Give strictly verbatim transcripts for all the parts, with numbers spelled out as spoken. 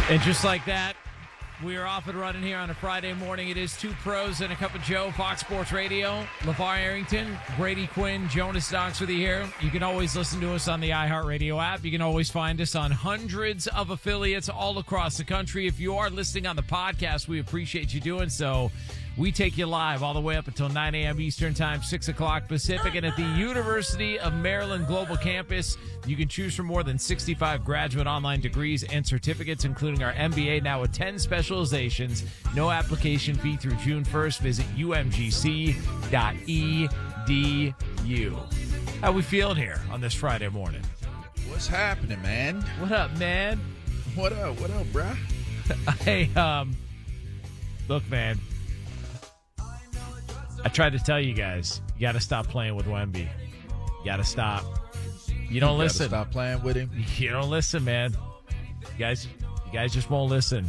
And just like that, we are off and running here on a Friday morning. It is Two Pros and a Cup of Joe, Fox Sports Radio. LeVar Arrington, Brady Quinn, Jonas Knox with you here. You can always listen to us on the iHeartRadio app. You can always find us on hundreds of affiliates all across the country. If you are listening on the podcast, we appreciate you doing so. We take you live all the way up until nine a.m. Eastern Time, six o'clock Pacific. And at the University of Maryland Global Campus, you can choose from more than sixty-five graduate online degrees and certificates, including our M B A now with ten specializations. No application fee through June first. Visit u m g c dot e d u. How we feeling here on this Friday morning? What's happening, man? What up, man? What up? What up, bruh? Hey, um, look, man. I tried to tell you guys, you got to stop playing with Wemby. You got to stop. You don't you listen. Stop playing with him. You don't listen, man. You guys, you guys just won't listen.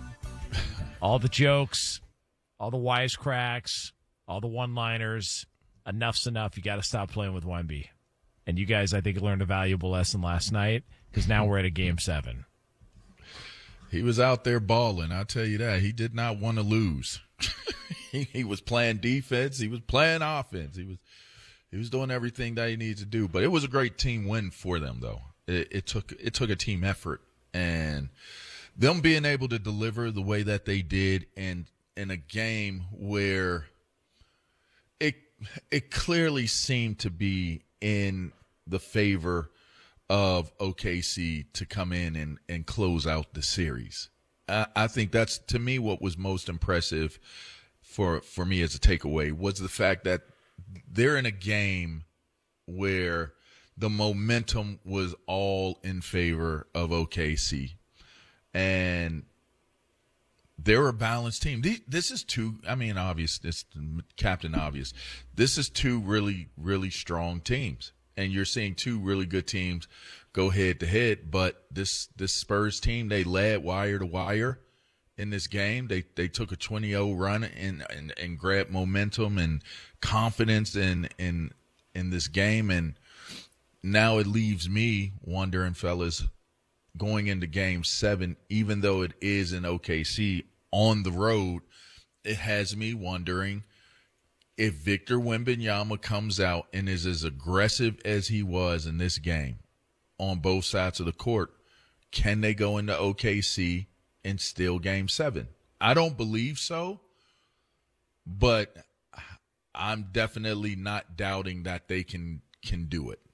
All the jokes, all the wisecracks, all the one-liners. Enough's enough. You got to stop playing with Wemby. And you guys, I think, learned a valuable lesson last night because now we're at a game seven. He was out there balling. I'll tell you that. He did not want to lose. he, he was playing defense. He was playing offense. He was he was doing everything that he needed to do. But it was a great team win for them, though. It, it took it took a team effort, and them being able to deliver the way that they did in in a game where it it clearly seemed to be in the favor of O K C to come in and, and close out the series. I, I think that's, to me, what was most impressive for for me as a takeaway was the fact that they're in a game where the momentum was all in favor of O K C. And they're a balanced team. This is two, I mean, obvious, this Captain Obvious. This is two really, really strong teams. And you're seeing two really good teams go head to head. But this this Spurs team, they led wire to wire in this game. They they took a twenty oh run and, and, and grabbed momentum and confidence in in in this game. And now it leaves me wondering, fellas, going into game seven, even though it is in O K C on the road, it has me wondering if Victor Wembanyama comes out and is as aggressive as he was in this game on both sides of the court, can they go into O K C and steal game seven? I don't believe so, but I'm definitely not doubting that they can can do it.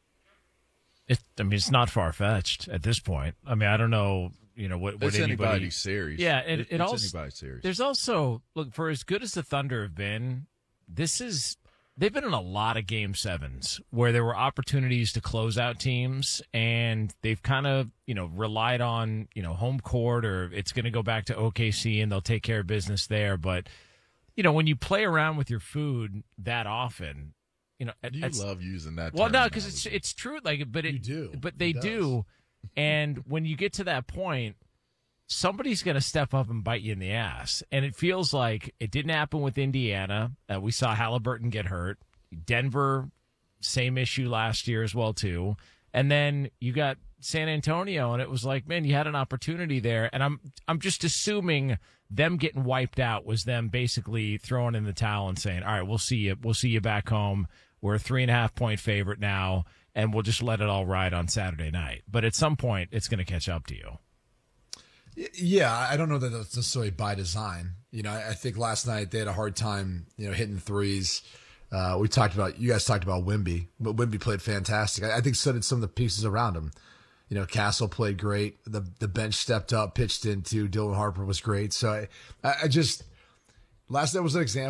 It, I mean, it's not far-fetched at this point. I mean, I don't know, you know, what, what it's anybody... anybody's series. Yeah, and it, it, it it's also... anybody's series. There's also, look, for as good as the Thunder have been, this is... They've been in a lot of game sevens where there were opportunities to close out teams, and they've kind of, you know, relied on, you know, home court, or it's going to go back to O K C and they'll take care of business there. But, you know, when you play around with your food that often... You know, you love using that. Well, no, because it's it's true. Like, but it, you do. But they It do, and when you get to that point, somebody's going to step up and bite you in the ass. And it feels like it didn't happen with Indiana. Uh, we saw Halliburton get hurt. Denver, same issue last year as well too. And then you got San Antonio, and it was like, man, you had an opportunity there. And I'm I'm just assuming them getting wiped out was them basically throwing in the towel and saying, all right, we'll see you. We'll see you back home. We're a three and a half point favorite now, and we'll just let it all ride on Saturday night. But at some point, it's going to catch up to you. Yeah, I don't know that that's necessarily by design. You know, I think last night they had a hard time, you know, hitting threes. Uh, we talked about, you guys talked about Wemby, but Wemby played fantastic. I, I think so did some of the pieces around him. You know, Castle played great. The the bench stepped up, pitched into. Dylan Harper was great. So I, I just, last night was an example.